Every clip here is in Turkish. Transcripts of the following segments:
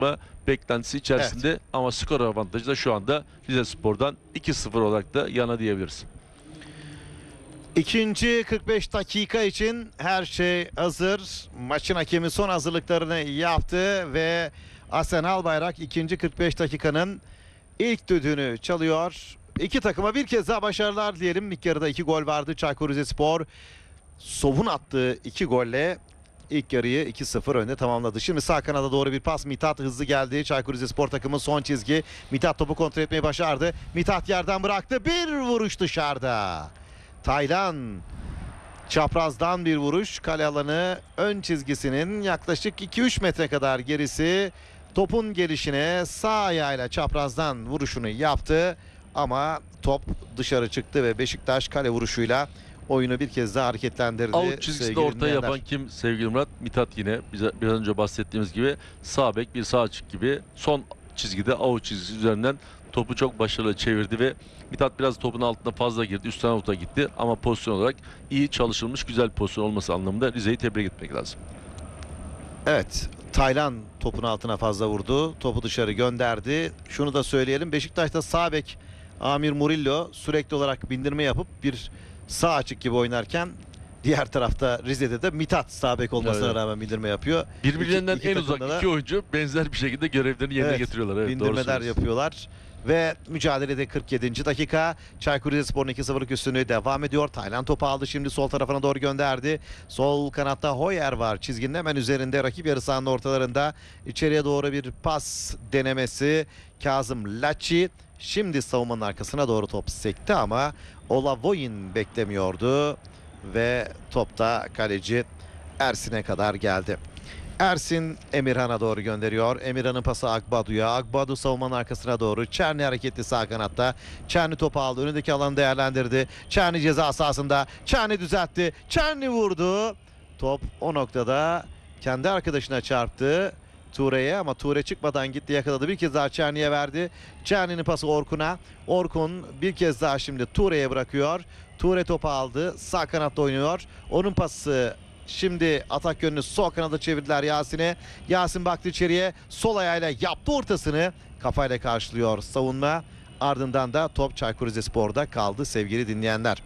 beklentisi içerisinde, evet. Ama skor avantajı da şu anda Rizespor'dan 2-0 olarak da yana diyebiliriz. İkinci 45 dakika için her şey hazır. Maçın hakemi son hazırlıklarını yaptı ve Ahsen Albayrak ikinci 45 dakikanın ilk düdüğünü çalıyor. İki takıma bir kez daha başarılar diyelim. İlk yarıda 2 gol vardı. Çaykur Rizespor Sov'un attığı 2 golle ilk yarıyı 2-0 önde tamamladı. Şimdi sağ kanada doğru bir pas. Mithat hızlı geldi. Çaykur Rizespor takımı son çizgi. Mithat topu kontrol etmeyi başardı. Mithat yerden bıraktı. Bir vuruş dışarıda. Taylan çaprazdan bir vuruş. Kale alanı ön çizgisinin yaklaşık 2-3 metre kadar gerisi. Topun gelişine sağ ayağıyla çaprazdan vuruşunu yaptı. Ama top dışarı çıktı ve Beşiktaş kale vuruşuyla oyunu bir kez daha hareketlendirdi. Out çizgisinde orta yapan kim sevgili Murat? Mithat yine biraz önce bahsettiğimiz gibi sağ bek bir sağ açık gibi son çizgide out çizgisi üzerinden topu çok başarılı çevirdi ve Mithat biraz topun altına fazla girdi. Üstten avuta gitti ama pozisyon olarak iyi çalışılmış güzel pozisyon olması anlamında Rize'yi tebrik etmek lazım. Evet, Taylan topun altına fazla vurdu. Topu dışarı gönderdi. Şunu da söyleyelim. Beşiktaş'ta sağ bek Amir Murillo sürekli olarak bindirme yapıp bir sağ açık gibi oynarken diğer tarafta Rize'de de Mithat sağ bek olmasına evet. rağmen bindirme yapıyor. Birbirlerinden en uzak iki oyuncu benzer bir şekilde görevlerini yerine getiriyorlar. Evet, bindirmeler yapıyorlar. Ve mücadelede 47. dakika. Çaykur Rizespor'un 2-0'lık üstünlüğü devam ediyor. Taylan topu aldı, şimdi sol tarafına doğru gönderdi. Sol kanatta Hoyer var. Çizginin hemen üzerinde, rakip yarı sahanın ortalarında. İçeriye doğru bir pas denemesi. Kazım Laçi. Şimdi savunmanın arkasına doğru top sekti ama Olavoyin beklemiyordu. Ve topta kaleci Ersin'e kadar geldi. Ersin Emirhan'a doğru gönderiyor. Emirhan'ın pası Agbadu'ya. Agbadu savunmanın arkasına doğru. Çerni hareketli sağ kanatta. Çerni topu aldı. Önündeki alanı değerlendirdi. Çerni ceza sahasında. Çerni düzeltti. Çerni vurdu. Top o noktada kendi arkadaşına çarptı. Ture'ye ama Ture çıkmadan gitti, yakaladı. Bir kez daha Çerni'ye verdi. Çerni'nin pası Orkun'a. Orkun bir kez daha şimdi Ture'ye bırakıyor. Ture topu aldı. Sağ kanatta oynuyor. Onun pası şimdi atak yönünü sol kanada çevirdiler Yasin'e. Yasin baktı içeriye. Sol ayağıyla yaptı ortasını. Kafayla karşılıyor savunma. Ardından da top Çaykur Rizespor'da kaldı sevgili dinleyenler.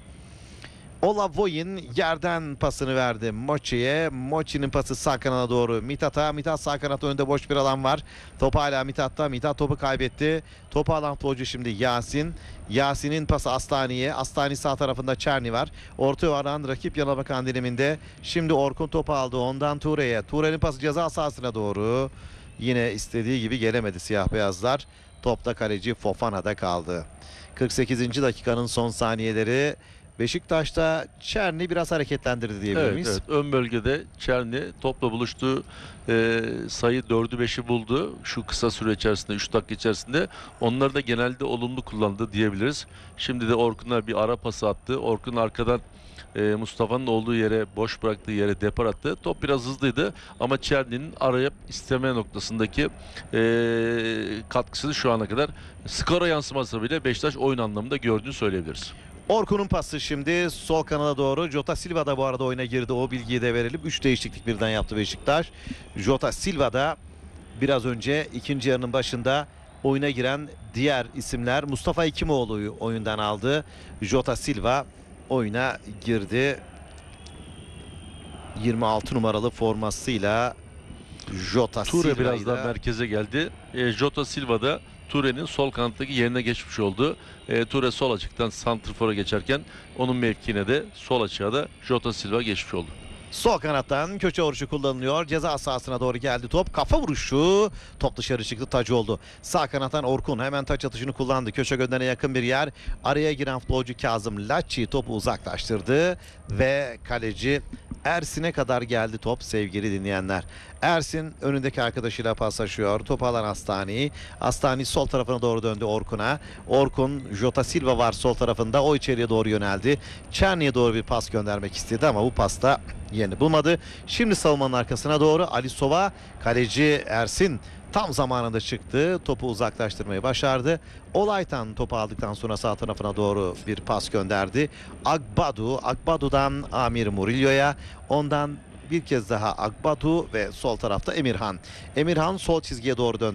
Olavoyin yerden pasını verdi Mochi'ye. Mochi'nin pası sağ kanada doğru Mithat'a. Mithat sağ kanatta, önünde boş bir alan var. Top hala Mithat'ta. Mithat topu kaybetti. Topu alan futbolcu şimdi Yasin. Yasin'in pası Astani'ye. Astani sağ tarafında Çerni var. Orta varan rakip yana bakan diliminde. Şimdi Orkun topu aldı. Ondan Ture'ye. Ture'nin pası ceza sahasına doğru. Yine istediği gibi gelemedi siyah beyazlar. Topta kaleci Fofana'da kaldı. 48. dakikanın son saniyeleri. Beşiktaş'ta Çerni biraz hareketlendirdi diyebilir miyiz? Evet. Ön bölgede Çerni topla buluştu. Sayı 4'ü 5'i buldu. Şu kısa süre içerisinde, 3 dakika içerisinde. Onları da genelde olumlu kullandı diyebiliriz. Şimdi de Orkun'a bir ara pası attı. Orkun arkadan Mustafa'nın olduğu yere, boş bıraktığı yere depar attı. Top biraz hızlıydı ama Çerni'nin arayıp isteme noktasındaki katkısı şu ana kadar skora yansıması bile Beşiktaş oyun anlamında gördüğünü söyleyebiliriz. Orkun'un pası şimdi sol kanala doğru. Jota Silva da bu arada oyuna girdi. O bilgiyi de verelim. 3 değişiklik birden yaptı Beşiktaş. Jota Silva da biraz önce ikinci yarının başında oyuna giren diğer isimler. Mustafa Hekimoğlu'yu oyundan aldı. Jota Silva oyuna girdi. 26 numaralı formasıyla Jota Ture Silva biraz daha merkeze geldi. Jota Silva da Ture'nin sol kanattaki yerine geçmiş oldu. Ture sol açıktan santrfora geçerken onun mevkine de sol açığa da Jota Silva geçmiş oldu. Sol kanattan köşe vuruşu kullanılıyor. Ceza sahasına doğru geldi top. Kafa vuruşu. Top dışarı çıktı. Taç oldu. Sağ kanattan Orkun hemen taç atışını kullandı. Köşe gönderine yakın bir yer. Araya giren futbolcu Kazım Laçi topu uzaklaştırdı. Ve kaleci Ersin'e kadar geldi top sevgili dinleyenler. Ersin önündeki arkadaşıyla paslaşıyor. Topu alan Astani. Astani sol tarafına doğru döndü Orkun'a. Orkun, Jota Silva var sol tarafında. O içeriye doğru yöneldi. Çerni'ye doğru bir pas göndermek istedi ama bu pasta yerini bulmadı. Şimdi savunmanın arkasına doğru Ali Sova, kaleci Ersin tam zamanında çıktı. Topu uzaklaştırmayı başardı. Olaytan topu aldıktan sonra sağ tarafına doğru bir pas gönderdi. Agbadu'dan Amir Murillo'ya. Ondan bir kez daha Akbatu ve sol tarafta Emirhan. Emirhan sol çizgiye doğru döndü.